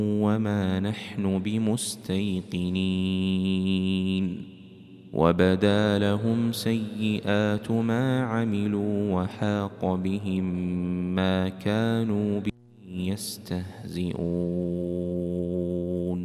وما نحن بمستيقنين وبدا لهم سيئات ما عملوا وحاق بهم ما كانوا به يستهزئون